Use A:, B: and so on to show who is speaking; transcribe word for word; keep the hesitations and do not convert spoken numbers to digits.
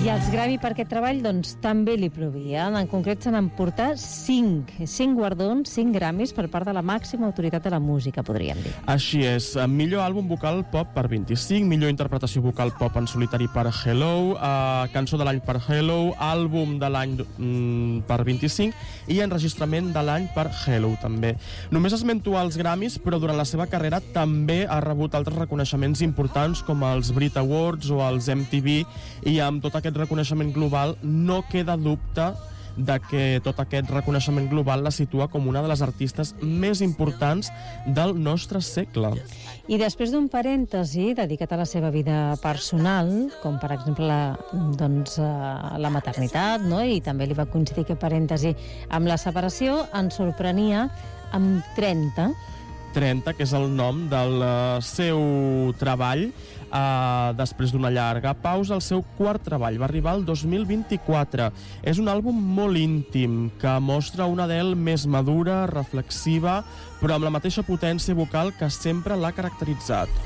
A: I els Grammy per aquest treball doncs, també li plovien. En concret se n'han portat cinc, cinc guardons, cinc Grammys per part de la màxima autoritat de la música, podríem dir.
B: Així és. Millor àlbum vocal pop per vint-i-cinc, millor interpretació vocal pop en solitari per Hello, uh, cançó de l'any per Hello, àlbum de l'any mm, per vint-i-cinc i enregistrament de l'any per Hello, també. Només esmento els Grammys, però durant la seva carrera també ha rebut altres reconeixements importants com els Brit Awards o els M T V, i amb tot aquest reconeixement global no queda dubte de que tot aquest reconeixement global la situa com una de les artistes més importants del nostre segle.
A: I després d'un parèntesi dedicat a la seva vida personal, com per exemple la, doncs, la maternitat, no? I també li va coincidir aquest parèntesi amb la separació, ens sorprenia amb trenta.
B: trenta, que és el nom del uh, seu treball. Uh, després d'una llarga pausa, el seu quart treball va arribar el dos mil vint-i-quatre. És un àlbum molt íntim que mostra una Adele més madura, reflexiva, però amb la mateixa potència vocal que sempre l'ha caracteritzat.